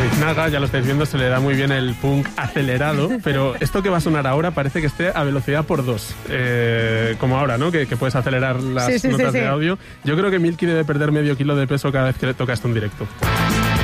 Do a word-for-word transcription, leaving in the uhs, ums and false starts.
Biznaga, ya lo estáis viendo, se le da muy bien el punk acelerado, pero esto que va a sonar ahora parece que esté a velocidad por dos, eh, como ahora, ¿no? Que, que puedes acelerar las Sí, sí, notas sí, sí. de audio. Yo creo que Milky debe perder medio kilo de peso cada vez que le toca esto en directo.